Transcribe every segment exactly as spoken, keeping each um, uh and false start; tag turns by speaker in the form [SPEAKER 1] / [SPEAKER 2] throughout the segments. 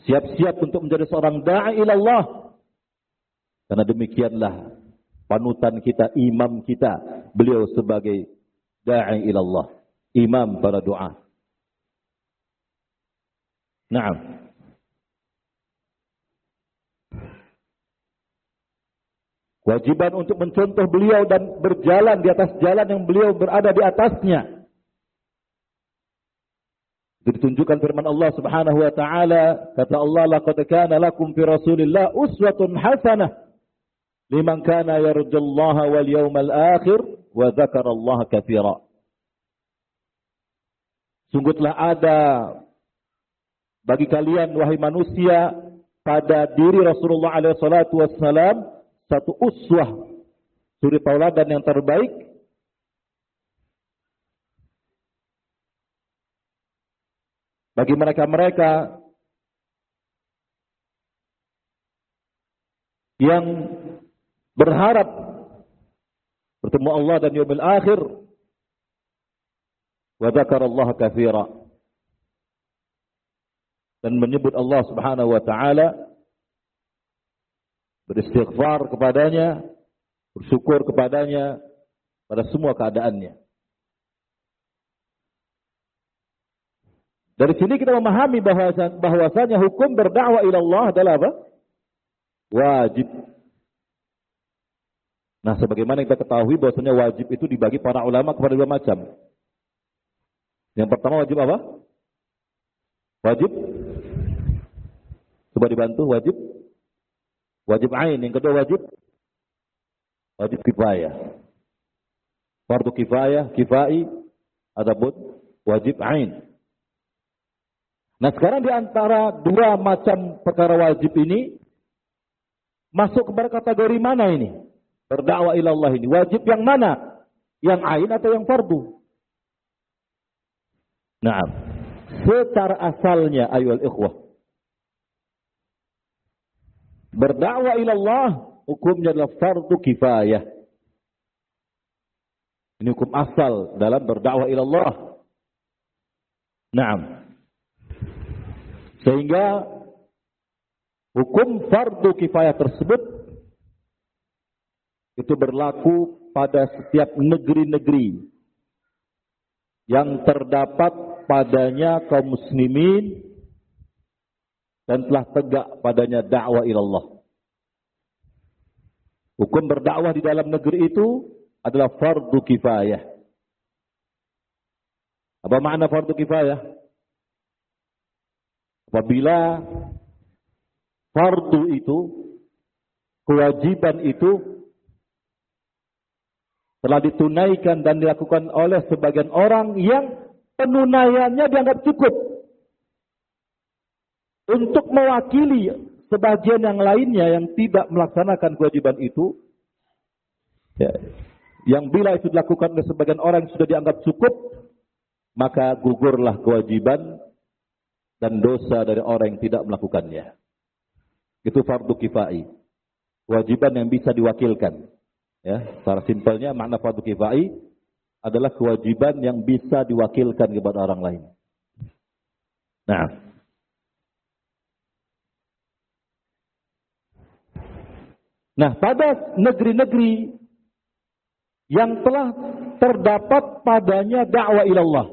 [SPEAKER 1] Siap-siap untuk menjadi seorang da'i ilallah. Karena demikianlah panutan kita, imam kita. Beliau sebagai da'i ilallah. Imam para doa. Naam. Kewajiban untuk mencontoh beliau dan berjalan di atas jalan yang beliau berada di atasnya. Itu ditunjukkan firman Allah Subhanahu wa taala, kata Allah, laqad kana lakum fi Rasulillah uswatun hasanah liman kana yarjullaha wal yawmal akhir wa dzakarallaha katsira. Sungguh telah ada bagi kalian wahai manusia pada diri Rasulullah alaihi salatu wassalam satu uswah, suri tauladan yang terbaik bagi mereka-mereka yang berharap bertemu Allah dan yaumil akhir, wa dzakarallaha katsira, dan menyebut Allah Subhanahu wa taala, beristighfar kepadanya, bersyukur kepadanya pada semua keadaannya. Dari sini kita memahami bahwasanya hukum berdakwah ila Allah adalah apa? Wajib. Nah, sebagaimana kita ketahui bahwasanya wajib itu dibagi para ulama kepada dua macam. Yang pertama wajib apa? Wajib. Coba dibantu, wajib. Wajib ain, yang kedua wajib wajib kifayah. Fardu kifayah, kifai, adapun wajib ain. Nah, sekarang di antara dua macam perkara wajib ini masuk kepada kategori mana ini? Berdakwah ila Allah ini wajib yang mana? Yang ain atau yang fardu? Nah, secara asalnya ayyuhal ikhwah, berdakwah ila Allah hukumnya adalah fardu kifayah. Ini hukum asal dalam berdakwah ila Allah. Naam. Sehingga hukum fardu kifayah tersebut itu berlaku pada setiap negeri-negeri yang terdapat padanya kaum muslimin dan telah tegak padanya dakwah ilallah. Hukum berdakwah di dalam negeri itu adalah fardu kifayah. Apa makna fardu kifayah? Apabila fardu itu, kewajiban itu telah ditunaikan dan dilakukan oleh sebagian orang yang penunaiannya dianggap cukup untuk mewakili sebagian yang lainnya yang tidak melaksanakan kewajiban itu, ya, yang bila itu dilakukan oleh sebagian orang yang sudah dianggap cukup, maka gugurlah kewajiban dan dosa dari orang yang tidak melakukannya. Itu fardu kifai, kewajiban yang bisa diwakilkan. Ya, secara simpelnya makna fardu kifai adalah kewajiban yang bisa diwakilkan kepada orang lain. Nah, Nah, pada negeri-negeri yang telah terdapat padanya dakwah ilallah,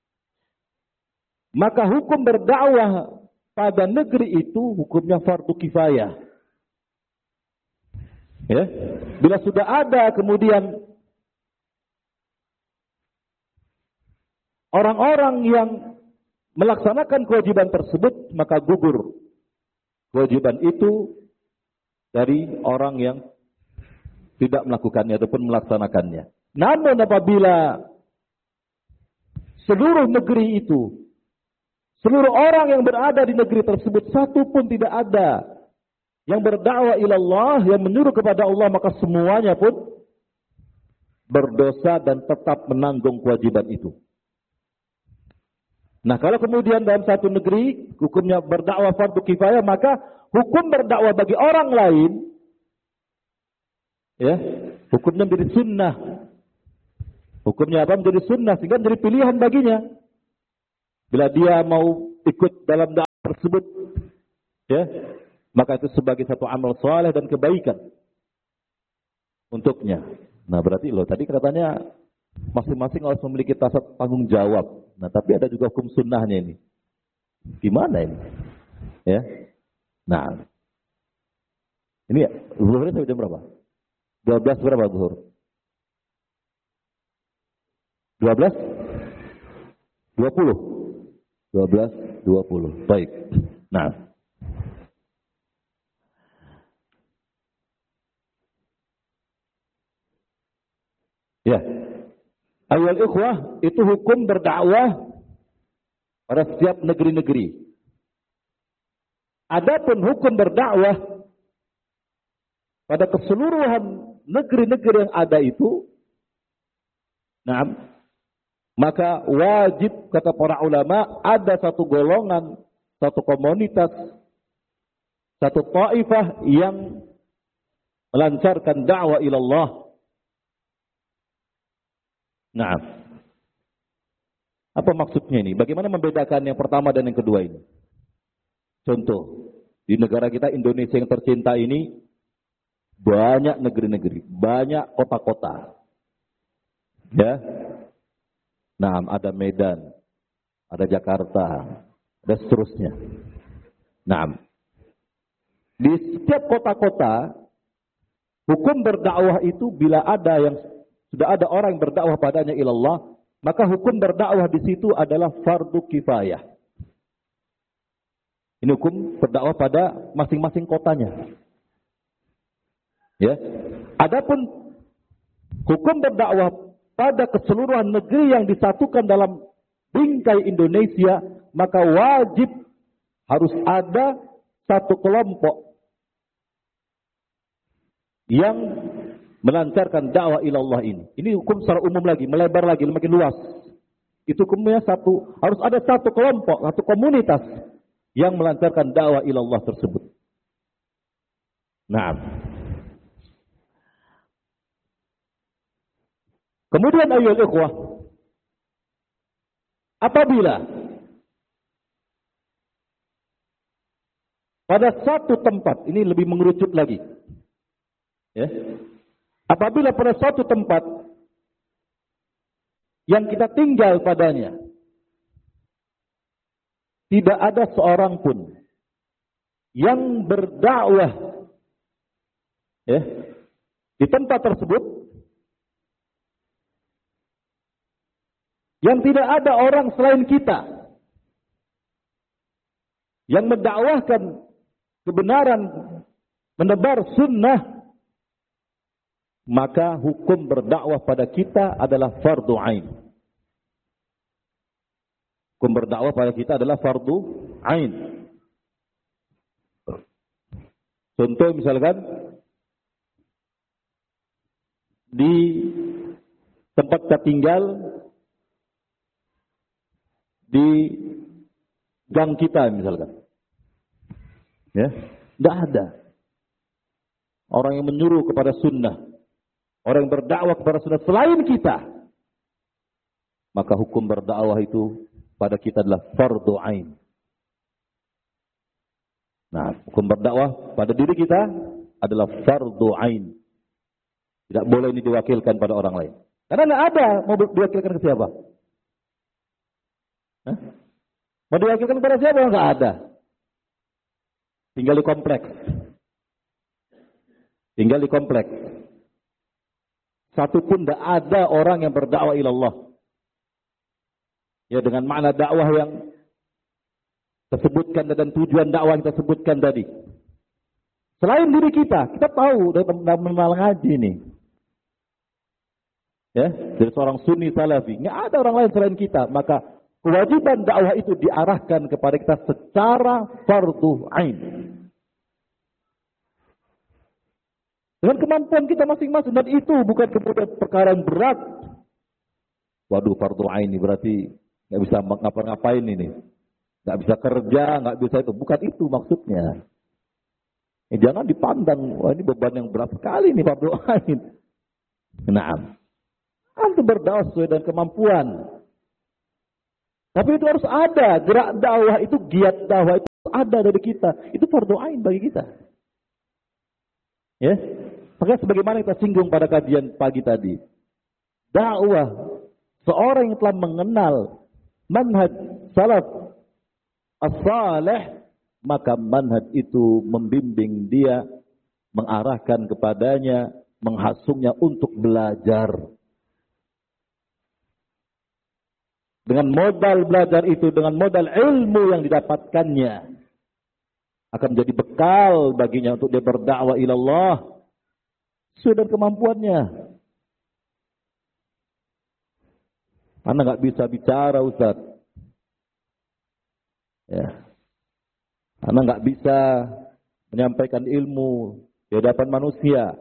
[SPEAKER 1] maka hukum berdakwah pada negeri itu hukumnya fardu kifayah. Ya, bila sudah ada kemudian orang-orang yang melaksanakan kewajiban tersebut, maka gugur kewajiban itu dari orang yang tidak melakukannya ataupun melaksanakannya. Namun apabila seluruh negeri itu, seluruh orang yang berada di negeri tersebut, satu pun tidak ada yang berdakwah ilallah, yang menyuruh kepada Allah, maka semuanya pun berdosa dan tetap menanggung kewajiban itu. Nah, kalau kemudian dalam satu negeri hukumnya berdakwah fardu kifayah, maka hukum berdakwah bagi orang lain, ya, hukumnya menjadi sunnah. Hukumnya apa? Menjadi sunnah, sehingga menjadi pilihan baginya. Bila dia mau ikut dalam dakwah tersebut, ya, maka itu sebagai satu amal saleh dan kebaikan untuknya. Nah, berarti loh tadi katanya masing-masing harus memiliki rasa tanggung jawab. Nah, tapi ada juga hukum sunnahnya ini. Gimana ini? Ya. Nah. Ini zuhurnya sampai jam berapa? dua belas berapa zuhur? dua belas? dua puluh? dua belas dua puluh. Baik. Nah. Ya. Ayol ikhwah, itu hukum berdakwah pada setiap negeri-negeri. Adapun hukum berdakwah pada keseluruhan negeri-negeri yang ada itu, nah, maka wajib kata para ulama ada satu golongan, satu komunitas, satu taifah yang melancarkan dakwah ilallah. Nah, apa maksudnya ini? Bagaimana membedakan yang pertama dan yang kedua ini? Contoh, di negara kita Indonesia yang tercinta ini banyak negeri-negeri, banyak kota-kota. Ya. Nah, ada Medan, ada Jakarta, dan seterusnya. Nah, di setiap kota-kota hukum berdakwah itu bila ada yang sudah ada orang yang berdakwah padanya ilallah, maka hukum berdakwah di situ adalah fardu kifayah. Ini hukum berdakwah pada masing-masing kotanya. Ya. Adapun hukum berdakwah pada keseluruhan negeri yang disatukan dalam bingkai Indonesia, maka wajib harus ada satu kelompok yang melancarkan dakwah ilallah ini. Ini hukum secara umum lagi, melebar lagi, makin luas. Itu hukumnya satu, harus ada satu kelompok, satu komunitas yang melancarkan dakwah ilallah tersebut. Nah. Kemudian ayyuhal ikhwah, apabila pada satu tempat, ini lebih mengerucut lagi. Ya. Apabila pada suatu tempat yang kita tinggal padanya tidak ada seorang pun yang berdakwah, ya, di tempat tersebut, yang tidak ada orang selain kita yang mendakwahkan kebenaran, menebar sunnah, maka hukum berdakwah pada kita adalah fardu ain. Hukum berdakwah pada kita adalah fardu ain. Contoh misalkan di tempat kita tinggal, di gang kita misalkan, ya, tidak ada orang yang menyuruh kepada sunnah, orang yang berdakwah kepada sunnah selain kita, maka hukum berdakwah itu pada kita adalah fardu ain. Nah, hukum berdakwah pada diri kita adalah fardu ain. Tidak boleh ini diwakilkan pada orang lain. Karena tidak ada mau diwakilkan ke siapa? Hah? Mau diwakilkan kepada siapa? Tidak ada. Tinggal di kompleks. Tinggal di kompleks. Satu pun tidak ada orang yang berdakwah ilallah. Ya, dengan makna dakwah yang tersebutkan dan tujuan dakwah yang kita sebutkan tadi. Selain diri kita, kita tahu dalam mengenal ngaji ini. Ya, dari seorang sunni salafi, nggak ada orang lain selain kita, maka kewajiban dakwah itu diarahkan kepada kita secara fardu ain. Dengan kemampuan kita masing-masing, dan itu bukan kemudian perkara yang berat. Waduh, fardu ain ini berarti nggak bisa ngapa-ngapain ini, nggak bisa kerja, nggak bisa itu. Bukan itu maksudnya. Eh, jangan dipandang, wah ini beban yang berat sekali nih fardu ain. Nah, antum berdakwah sesuai dengan kemampuan. Tapi itu harus ada gerak dakwah itu, giat dakwah itu ada dari kita. Itu fardhu ain bagi kita. Ya. Maka sebagaimana kita singgung pada kajian pagi tadi, dakwah seorang yang telah mengenal manhaj salaf as-salih, maka manhaj itu membimbing dia, mengarahkan kepadanya, menghasungnya untuk belajar. Dengan modal belajar itu, dengan modal ilmu yang didapatkannya, akan menjadi bekal baginya untuk dia berdakwah ilallah sesuai dengan kemampuannya. Anda nggak bisa bicara, Ustaz. Ya. Anda nggak bisa menyampaikan ilmu di hadapan manusia.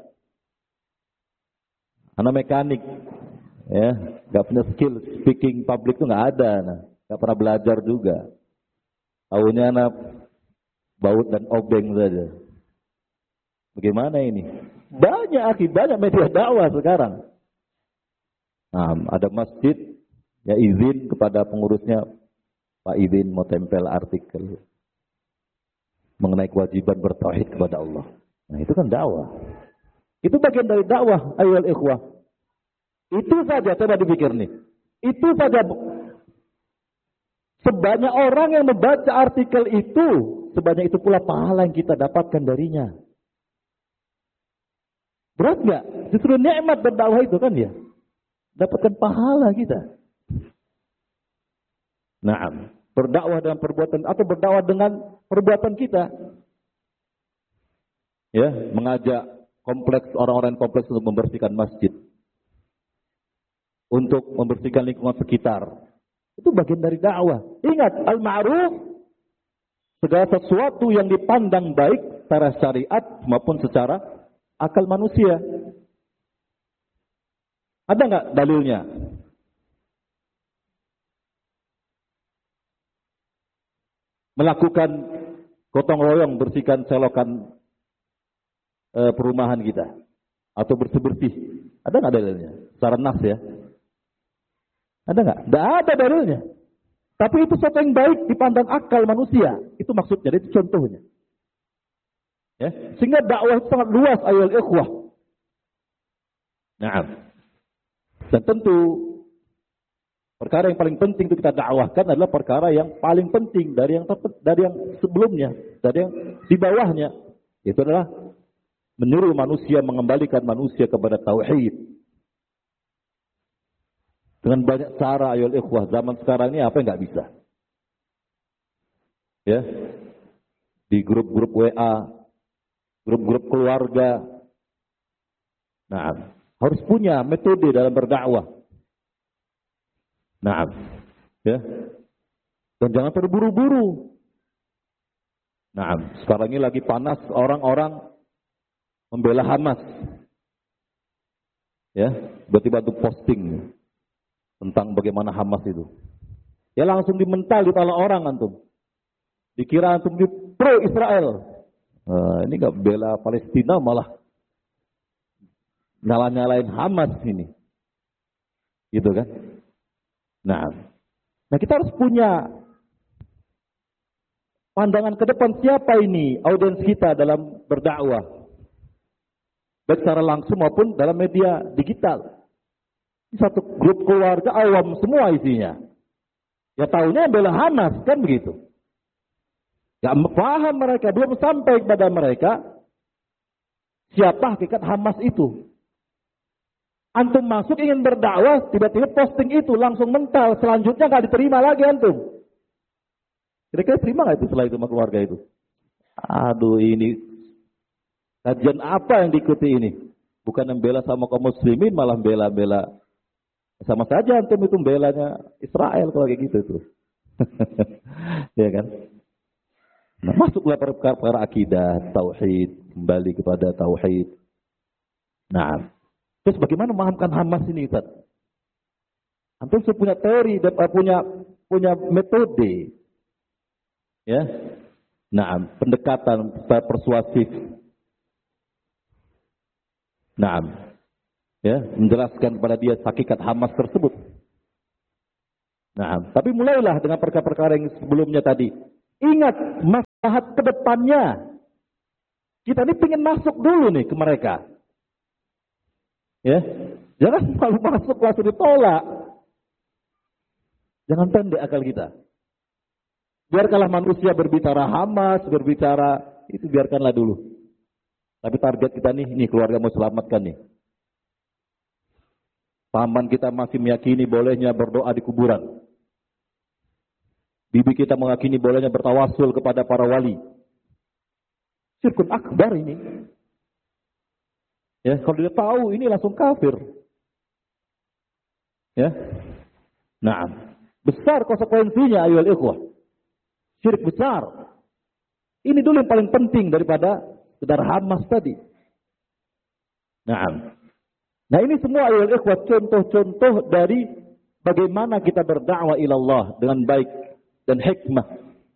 [SPEAKER 1] Anda mekanik, ya, nggak punya skill speaking public itu nggak ada, nah. Nggak pernah belajar juga. Tahunya anak baut dan obeng saja. Bagaimana ini? Banyak akhi, banyak media dakwah sekarang. Nah, ada masjid, ya izin kepada pengurusnya, Pak izin mau tempel artikel mengenai kewajiban bertauhid kepada Allah. Nah, itu kan dakwah. Itu bagian dari dakwah, ayyuhal ikhwah. Itu saja, coba dipikir nih. Itu saja. Sebanyak orang yang membaca artikel itu, sebanyak itu pula pahala yang kita dapatkan darinya. Berat nggak? Justru nikmat berdakwah itu kan ya. Dapatkan pahala kita. Naam. Berdakwah dengan perbuatan atau berdakwah dengan perbuatan kita. Ya, mengajak kompleks orang-orang kompleks untuk membersihkan masjid. Untuk membersihkan lingkungan sekitar. Itu bagian dari dakwah. Ingat, al-ma'ruf, segala sesuatu yang dipandang baik secara syariat maupun secara akal manusia. Ada nggak dalilnya? Melakukan gotong royong bersihkan selokan e, perumahan kita atau bersih-bersih. Ada nggak dalilnya? Secara nas ya. Ada nggak? Nggak ada dalilnya. Tapi itu sesuatu yang baik dipandang akal manusia. Itu maksudnya, itu contohnya. Ya, sehingga dakwah itu sangat luas, ayyuhal ikhwah. Nah, dan tentu perkara yang paling penting untuk kita dakwahkan adalah perkara yang paling penting dari yang dari yang sebelumnya, dari yang di bawahnya. Itu adalah menyuruh manusia, mengembalikan manusia kepada tauhid. Dengan banyak cara, ayyuhal ikhwah. Zaman sekarang ini apa yang nggak bisa? Ya, di grup-grup W A, grup-grup keluarga. Nah, harus punya metode dalam berdakwah. Nah, ya. Dan jangan terburu-buru. Nah, sekarang ini lagi panas orang-orang membela Hamas. Ya, tiba-tiba tuh posting tentang bagaimana Hamas itu. Ya langsung dimental di kepala orang antum. Dikira antum di pro Israel. Nah, ini gak bela Palestina, malah nyala-nyalain Hamas ini. Gitu kan? Nah, nah kita harus punya pandangan ke depan, siapa ini audiens kita dalam berdakwah. Baik secara langsung maupun dalam media digital. Satu grup keluarga awam semua isinya. Ya tahunya bela Hamas, kan begitu. Gak paham mereka, belum sampai kepada mereka siapa hakikat Hamas itu. Antum masuk ingin berdakwah, tiba-tiba posting itu langsung mental, selanjutnya gak diterima lagi antum. Kira-kira terima gak itu setelah itu sama keluarga itu? Aduh, ini kajian apa yang diikuti ini? Bukan membela sama kaum muslimin, malah bela-bela. Sama saja antum itu belanya Israel kalau kayak gitu tuh. Ya kan? Nah, masuklah perkara akidah, tauhid, kembali kepada tauhid. Nah, terus bagaimana memahamkan Hamas ini, Ustaz? Antum sudah punya teori dan punya punya metode. Ya. Nah, pendekatan persuasif. Nah, ya, menjelaskan kepada dia hakikat Hamas tersebut. Nah, tapi mulailah dengan perkara-perkara yang sebelumnya tadi. Ingat, Tahap ke depannya. Kita ini pengen masuk dulu nih ke mereka. Ya, jangan malu masuk langsung ditolak. Jangan pendek akal kita. Biarkanlah manusia berbicara hamas, berbicara itu biarkanlah dulu. Tapi target kita nih, ini keluarga mau selamatkan nih. Paman kita masih meyakini bolehnya berdoa di kuburan. Bibi kita meyakini bolehnya bertawasul kepada para wali. Syirkun akbar ini. Ya, kalau dia tahu ini langsung kafir. Ya. Nah, besar konsekuensinya ayyuhal ikhwah. Syirik besar. Ini dulu yang paling penting daripada sekedar hamas tadi. Nah, nah ini semua ayyuhal ikhwah contoh-contoh dari bagaimana kita berdakwah ilallah dengan baik dan hikmah.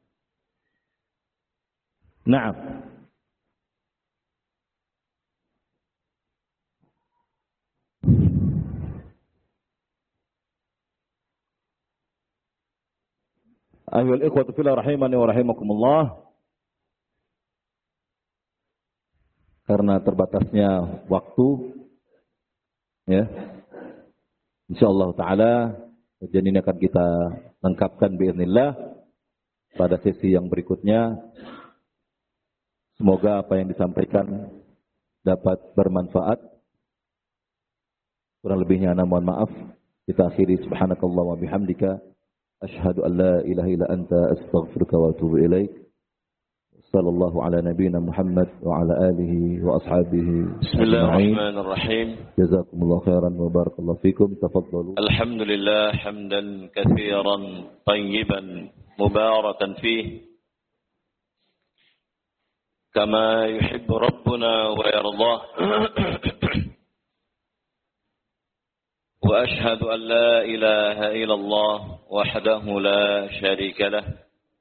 [SPEAKER 1] Nah, ayyuhal ikhwatu fillah rahimani wa rahimakumullah. Karena terbatasnya waktu, ya, insyaallah taala kajian ini akan kita lengkapkan biiznillah pada sesi yang berikutnya. Semoga apa yang disampaikan dapat bermanfaat. Kurang lebihnya ana mohon maaf. Kita akhiri subhanakallah wa bihamdika asyhadu an la ilaha illa anta astaghfiruka wa atubu ilaik. Sallallahu ala nabiyyina Muhammad wa ala alihi wa ashabihi.
[SPEAKER 2] Bismillahirrahmanirrahim.
[SPEAKER 1] Jazakumullahu khairan wa barakallahu fikum. Tafaddalu.
[SPEAKER 2] Alhamdulillah hamdan katsiran tayyiban mubarakan fihi kama yuhibbu rabbuna wa yardah. Wa ashhadu an la ilaha illallah wahdahu la syarika lah.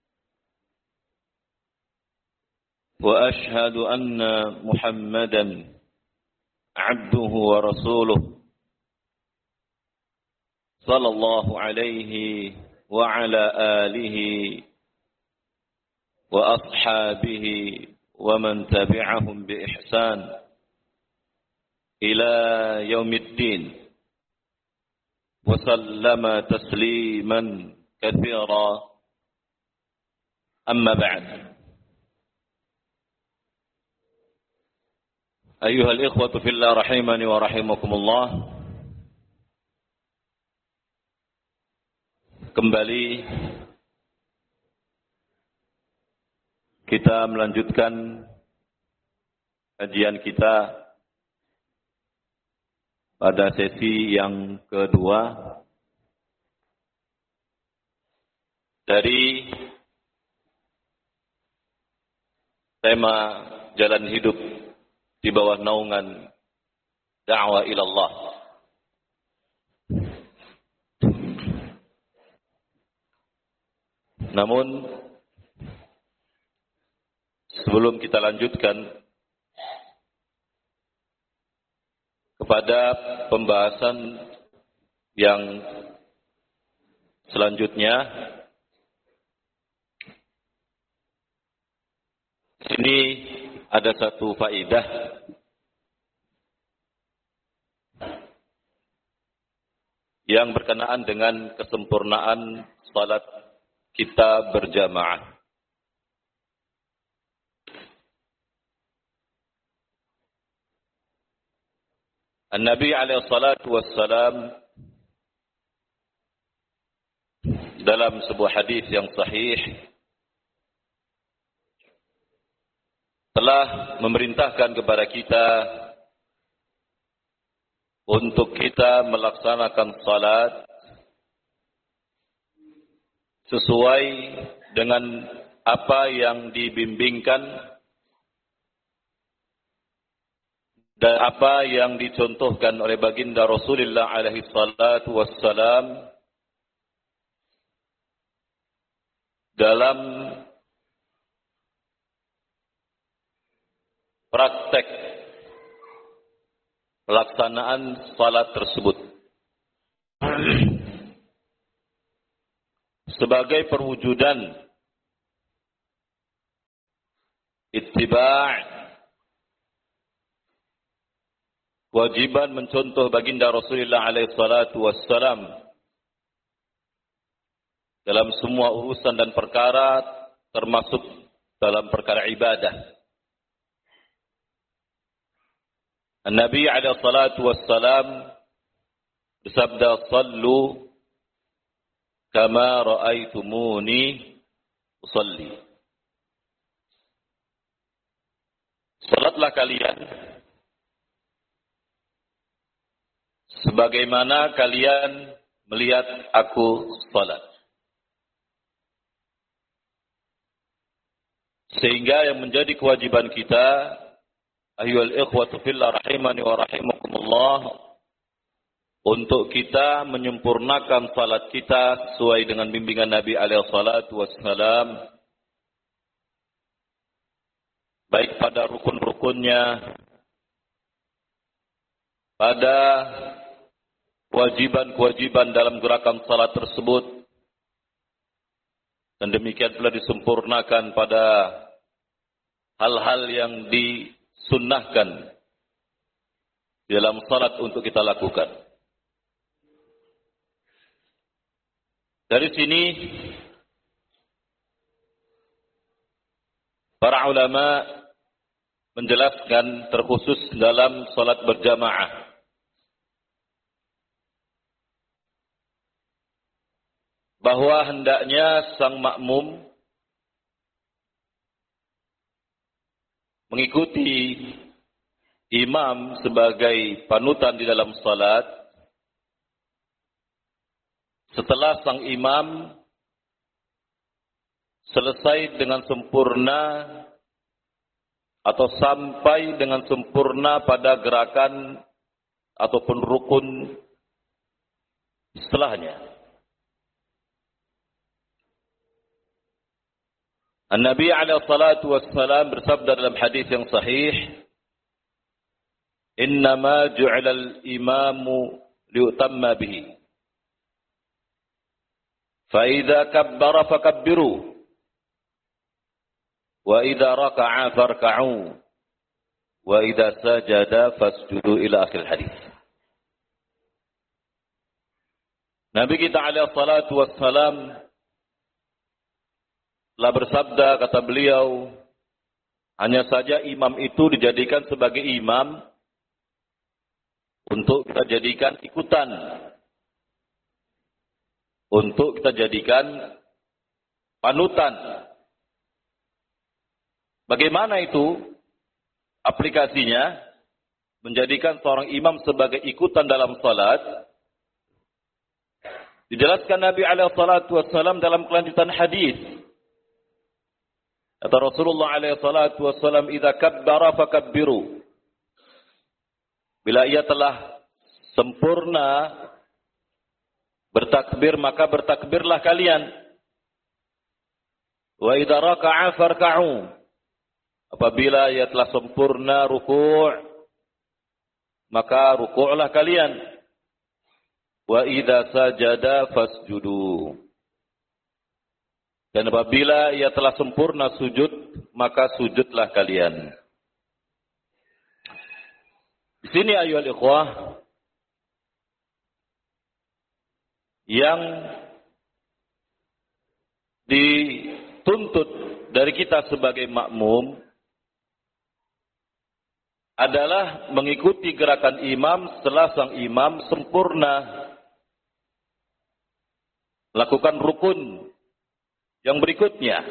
[SPEAKER 2] وأشهد أن محمدا عبده ورسوله صلى الله عليه وعلى آله وأصحابه ومن تبعهم بإحسان إلى يوم الدين وسلم تسليما كثيرا أما بعد. أيها الإخوة في الله رحمني ورحمكم الله. Kembali kita melanjutkan kajian kita pada sesi yang kedua dari tema jalan hidup di bawah naungan dakwah ilallah. Namun sebelum kita lanjutkan kepada pembahasan yang selanjutnya, sini ada satu faedah yang berkenaan dengan kesempurnaan salat kita berjamaah. An-Nabi alaihi salatu wassalam dalam sebuah hadis yang sahih telah memerintahkan kepada kita untuk kita melaksanakan salat sesuai dengan apa yang dibimbingkan dan apa yang dicontohkan oleh baginda Rasulullah alaihi salatu wassalam dalam praktek pelaksanaan salat tersebut sebagai perwujudan ittiba', kewajiban mencontoh baginda Rasulullah alaihi salatu wassalam dalam semua urusan dan perkara, termasuk dalam perkara ibadah. Nabi alaihi salatu wassalam bersabda, "Sallu kama ra'aitumuni usalli." Salatlah kalian sebagaimana kalian melihat aku salat. Sehingga yang menjadi kewajiban kita, ayyuhal ikhwatu fillah rahimani wa rahimakumullah, untuk kita menyempurnakan salat kita sesuai dengan bimbingan Nabi alaihi salatu wassalam, baik pada rukun-rukunnya, pada kewajiban-kewajiban dalam gerakan salat tersebut, dan demikian pula disempurnakan pada hal-hal yang disunnahkan dalam salat untuk kita lakukan. Dari sini para ulama menjelaskan terkhusus dalam salat berjamaah, bahwa hendaknya sang makmum mengikuti imam sebagai panutan di dalam salat setelah sang imam selesai dengan sempurna atau sampai dengan sempurna pada gerakan ataupun rukun setelahnya. An-Nabi alaihi salatu wassalam bersabda dalam hadis yang sahih, "Innama ju'ila al-imamu liutamma bihi. Fa idza kabbara fakabbiru, wa idza raka'a farka'u, wa idza sajada fasjudu," ila akhir hadis. Nabi kita alaihi salatu wassalam telah bersabda, kata beliau, hanya saja imam itu dijadikan sebagai imam untuk kita jadikan ikutan, untuk kita jadikan panutan. Bagaimana itu aplikasinya? Menjadikan seorang imam sebagai ikutan dalam salat. Dijelaskan Nabi alaihi salatu wassalam dalam kelanjutan hadis. Kata Rasulullah alaihi salatu wassalam, "Idza kabbara fakabbiru." Bila ia telah sempurna bertakbir, maka bertakbirlah kalian. Wa idza raka'a farka'u. Apabila ia telah sempurna ruku', maka ruku'lah kalian. Wa idza sajada fasjudu. Dan apabila ia telah sempurna sujud, maka sujudlah kalian. Di sini ayyuhal ikhwah, yang dituntut dari kita sebagai makmum adalah mengikuti gerakan imam setelah sang imam sempurna. Lakukan rukun yang berikutnya.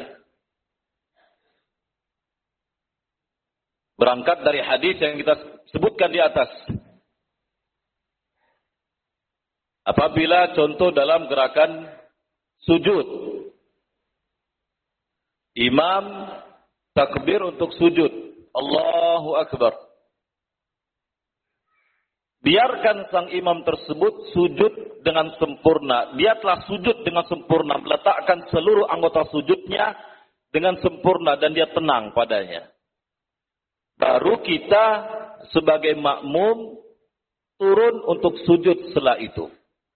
[SPEAKER 2] Berangkat dari hadis yang kita sebutkan di atas. Apabila contoh dalam gerakan sujud, imam takbir untuk sujud, Allahu Akbar. Biarkan sang imam tersebut sujud dengan sempurna. Dia telah sujud dengan sempurna, meletakkan seluruh anggota sujudnya dengan sempurna dan dia tenang padanya. Baru kita sebagai makmum turun untuk sujud setelah itu.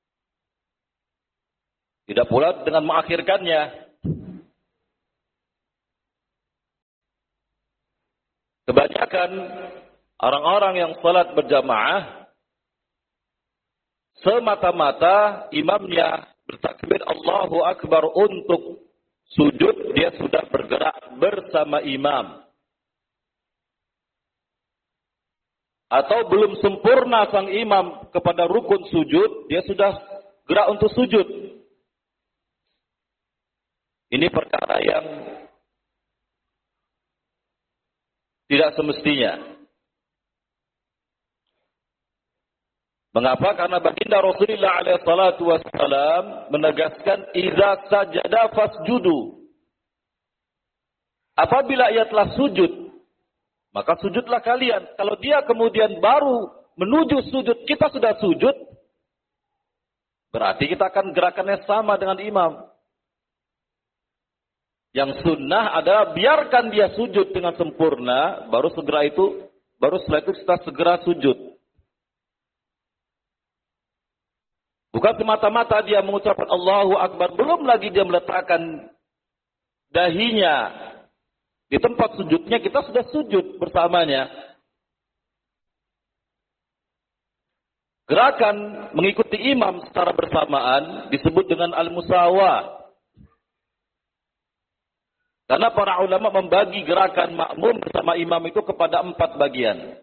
[SPEAKER 2] Tidak pula dengan mengakhirkannya. Kebanyakan orang-orang yang salat berjamaah semata-mata imamnya bertakbir Allahu Akbar untuk sujud, dia sudah bergerak bersama imam. Atau belum sempurna sang imam kepada rukun sujud, dia sudah gerak untuk sujud. Ini perkara yang tidak semestinya. Mengapa? Karena baginda Rasulullah alaihi salatu wassalam menegaskan idza sajada fasjudu. Apabila ia telah sujud, maka sujudlah kalian. Kalau dia kemudian baru menuju sujud, kita sudah sujud, berarti kita akan gerakannya sama dengan imam. Yang sunnah adalah biarkan dia sujud dengan sempurna, baru segera itu, baru setelah itu kita segera sujud. Bukan semata-mata dia mengucapkan Allahu Akbar, belum lagi dia meletakkan dahinya di tempat sujudnya, kita sudah sujud bersamanya. Gerakan mengikuti imam secara bersamaan disebut dengan al-musawah. Karena para ulama membagi gerakan makmum bersama imam itu kepada empat bagian.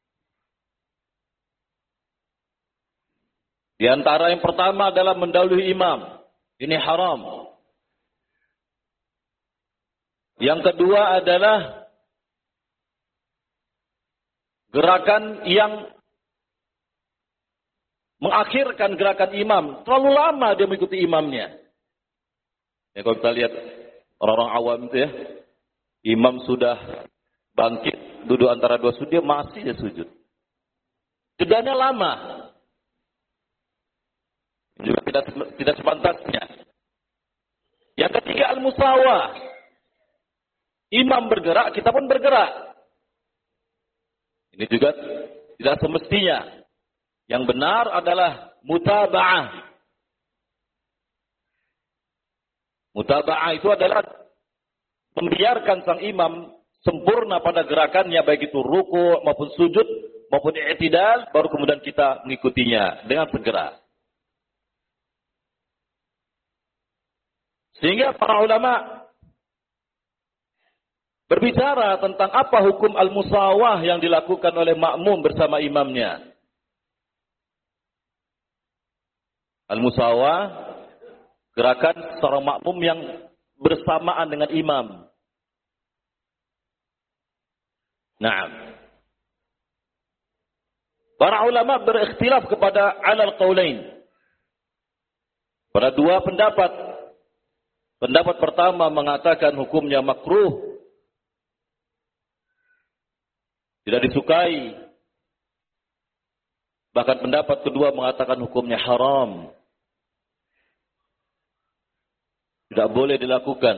[SPEAKER 2] Di antara yang pertama adalah mendahului imam. Ini haram. Yang kedua adalah gerakan yang mengakhirkan gerakan imam. Terlalu lama dia mengikuti imamnya. Ya, kalau kita lihat orang-orang awam itu ya, imam sudah bangkit, duduk antara dua sujud, dia masih dia sujud. Jedanya lama. Juga tidak tidak sepantasnya. Yang ketiga al-musawah. Imam bergerak, kita pun bergerak. Ini juga tidak semestinya. Yang benar adalah mutaba'ah. Mutaba'ah itu adalah membiarkan sang imam sempurna pada gerakannya, baik itu ruku maupun sujud maupun i'tidal, baru kemudian kita mengikutinya dengan segera. Sehingga para ulama berbicara tentang apa hukum al-musawah yang dilakukan oleh makmum bersama imamnya. Al-musawah, gerakan seorang makmum yang bersamaan dengan imam. Naam. Para ulama berikhtilaf kepada alal qaulain. Pada dua pendapat. Pendapat pertama mengatakan hukumnya makruh. Tidak disukai. Bahkan pendapat kedua mengatakan hukumnya haram. Tidak boleh dilakukan.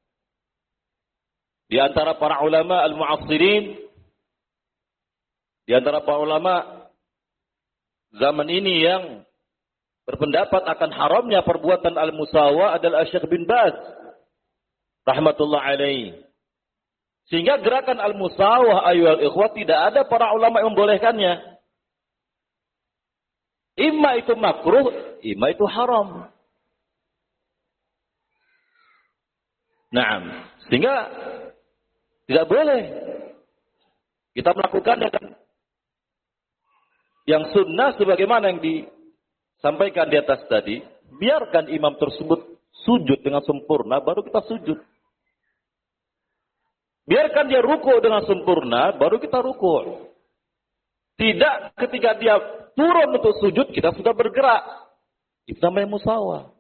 [SPEAKER 2] Di antara para ulama al-mu'assirin, di antara para ulama zaman ini yang berpendapat akan haramnya perbuatan al-musawah adalah Syekh bin Baz rahmatullah alaih. Sehingga gerakan al-musawah ayyuhal ikhwah tidak ada para ulama yang membolehkannya. Imma itu makruh, imma itu haram. Naam. Sehingga tidak boleh kita melakukannya kan. Yang sunnah sebagaimana yang disampaikan di atas tadi, biarkan imam tersebut sujud dengan sempurna, baru kita sujud. Biarkan dia ruku dengan sempurna, baru kita ruku. Tidak ketika dia turun untuk sujud, kita sudah bergerak. Itu namanya musawah.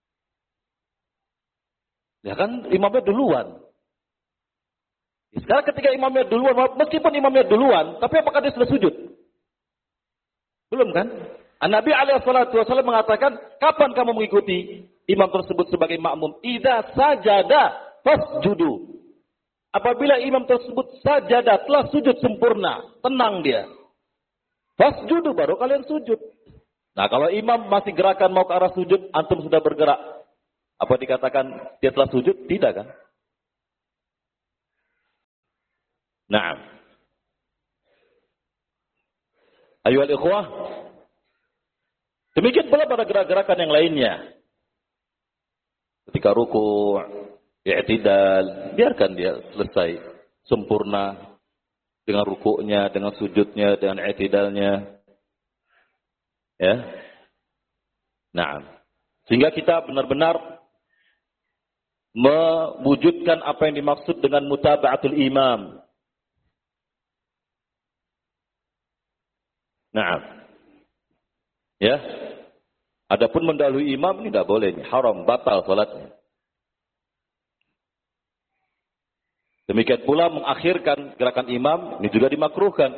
[SPEAKER 2] Ya kan imamnya duluan. Sekarang ketika imamnya duluan, meskipun imamnya duluan, tapi apakah dia sudah sujud? Belum kan? Nabi alaihi salatu wasallam mengatakan, kapan kamu mengikuti imam tersebut sebagai makmum? Idza sajada fasjudu. Apabila imam tersebut sajada, telah sujud sempurna, tenang dia. Fasjudu, baru kalian sujud. Nah, kalau imam masih gerakan mau ke arah sujud, antum sudah bergerak. Apa dikatakan dia telah sujud? Tidak kan? Nah, Ayyuhal ikhwah, demikian pula pada gerak-gerakan yang lainnya. Ketika ruku', i'tidal, biarkan dia selesai sempurna dengan rukuknya, dengan sujudnya, dengan i'tidalnya. Ya. Nah, sehingga kita benar-benar mewujudkan apa yang dimaksud dengan mutaba'atul imam. Nah, ya. Adapun mendahului imam ini tidak boleh, haram, batal salatnya. Demikian pula mengakhirkan gerakan imam ini juga dimakruhkan.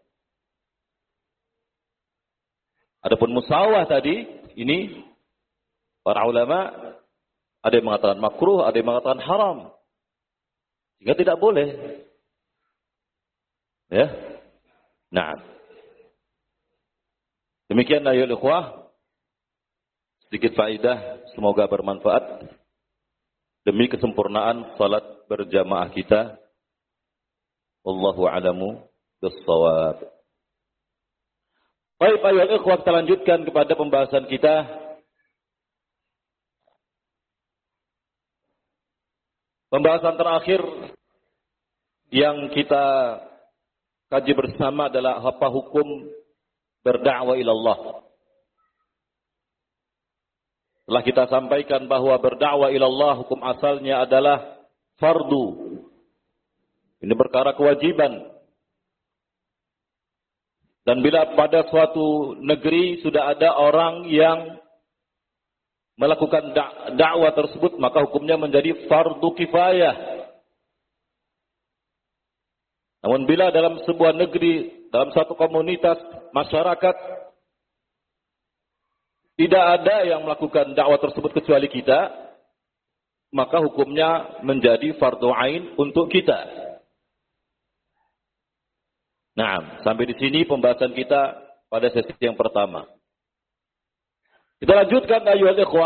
[SPEAKER 2] Adapun musawah tadi ini para ulama ada yang mengatakan makruh, ada yang mengatakan haram. Sehingga tidak boleh. Ya. Nah. Demikian ayyuhal ikhwah, sedikit faedah, semoga bermanfaat demi kesempurnaan salat berjamaah kita. Wallahu a'lamu bis-shawab. Baik ayyuhal ikhwah, kita lanjutkan kepada pembahasan kita. Pembahasan terakhir yang kita kaji bersama adalah apa hukum berdakwah ilallah. Telah kita sampaikan bahwa berdakwah ilallah hukum asalnya adalah fardu. Ini perkara kewajiban. Dan bila pada suatu negeri sudah ada orang yang melakukan dakwah tersebut, maka hukumnya menjadi fardu kifayah. Namun bila dalam sebuah negeri, dalam satu komunitas masyarakat tidak ada yang melakukan dakwah tersebut kecuali kita, maka hukumnya menjadi fardu ain untuk kita. Nah, sampai di sini pembahasan kita pada sesi yang pertama. Kita lanjutkan ayyuhal ikhwah.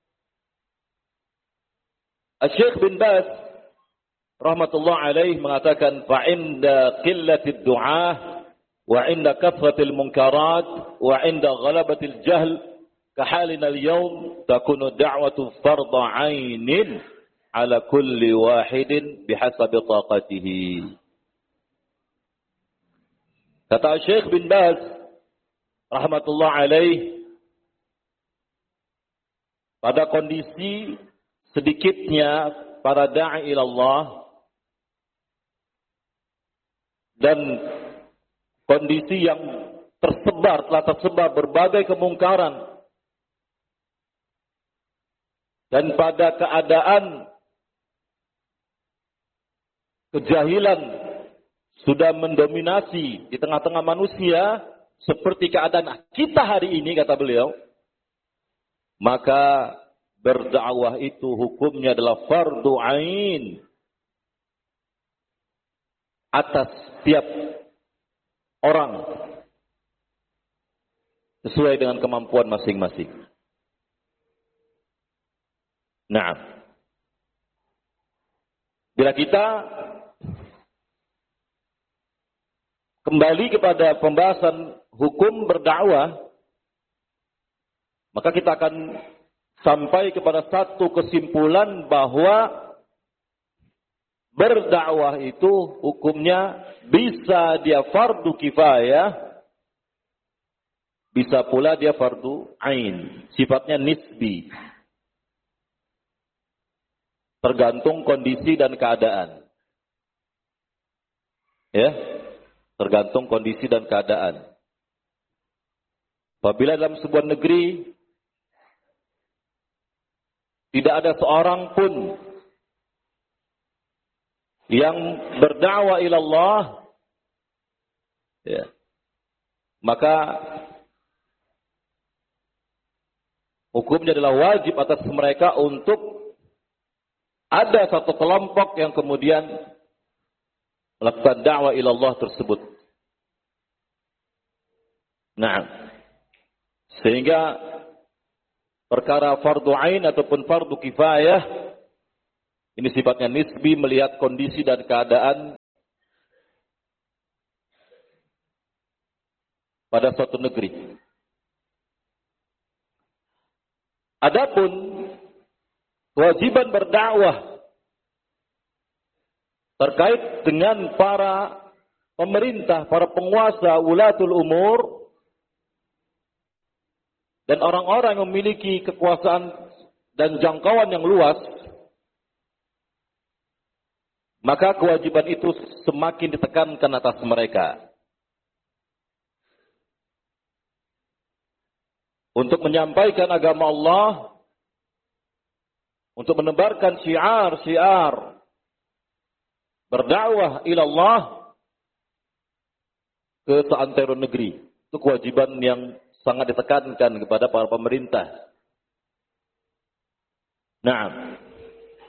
[SPEAKER 2] Asy-Syaikh bin Baz rahmatullah alaih mengatakan fa inda qillatid du'ah wa inda kathratil munkarat wa inda ghalabatil jahl ka halina al-yawm takunu da'watu fardhu 'ainin 'ala kulli wahidin bihasabi taqatihi. Kata Syekh bin Baz rahmatullah alaih, pada kondisi sedikitnya para da'i ilallah dan kondisi yang tersebar, telah tersebar berbagai kemungkaran, dan pada keadaan kejahilan sudah mendominasi di tengah-tengah manusia, seperti keadaan kita hari ini, kata beliau, maka berdakwah itu hukumnya adalah fardu ain atas setiap orang sesuai dengan kemampuan masing-masing. Nah, bila kita kembali kepada pembahasan hukum berdakwah, maka kita akan sampai kepada satu kesimpulan bahwa berdakwah itu hukumnya bisa dia fardu kifayah, bisa pula dia fardu ain, sifatnya nisbi, tergantung kondisi dan keadaan. Ya, tergantung kondisi dan keadaan. Apabila dalam sebuah negeri tidak ada seorang pun yang berdakwah ilallah, ya, maka hukumnya adalah wajib atas mereka untuk ada satu kelompok yang kemudian melakukan dakwah ilallah tersebut. Nah, sehingga perkara fardu ain ataupun fardu kifayah ini sifatnya nisbi, melihat kondisi dan keadaan pada suatu negeri. Adapun kewajiban berdakwah terkait dengan para pemerintah, para penguasa, ulatul umur, dan orang-orang yang memiliki kekuasaan dan jangkauan yang luas, maka kewajiban itu semakin ditekankan atas mereka. Untuk menyampaikan agama Allah, untuk menebarkan syiar-syiar, berdakwah ila Allah ke seantero negeri. Itu kewajiban yang sangat ditekankan kepada para pemerintah. Nah,